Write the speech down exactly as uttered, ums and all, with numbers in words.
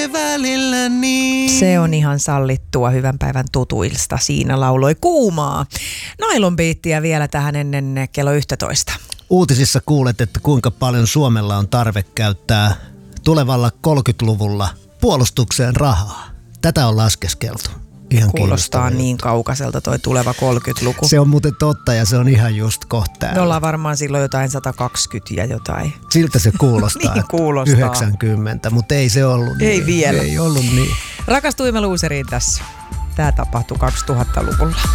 tekee välillä niin. Se on ihan sallittua hyvän päivän tutuilsta. Siinä lauloi Kuumaa. Nylon Beatia vielä tähän ennen kello yksitoista. Uutisissa kuulet, että kuinka paljon Suomella on tarve käyttää tulevalla kolmekymmentäluvulla puolustukseen rahaa. Tätä on laskeskeltu. Ihan kuulostaa niin kaukaiselta toi tuleva kolmekymmentäluku. Se on muuten totta ja se on ihan just kohta. Me ollaan varmaan silloin jotain sata kaksikymmentä ja jotain. Siltä se kuulostaa. Niin kuulostaa. yhdeksänkymmentä, mutta ei se ollut niin. Ei vielä. Ei ollut niin. Rakastuimme luuseriin tässä. Tämä tapahtui kaksituhattaluvulla.